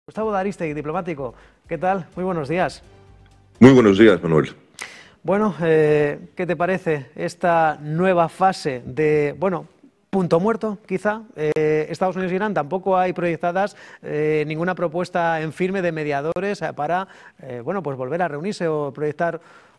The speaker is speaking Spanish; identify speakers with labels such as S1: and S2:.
S1: Gustavo D'Aristegui, diplomático. ¿Qué tal? Muy buenos días.
S2: Muy buenos días, Manuel.
S1: Bueno, ¿qué te parece esta nueva fase de, punto muerto, quizá? Estados Unidos e Irán, tampoco hay proyectadas ninguna propuesta en firme de mediadores para, pues volver a reunirse o proyectar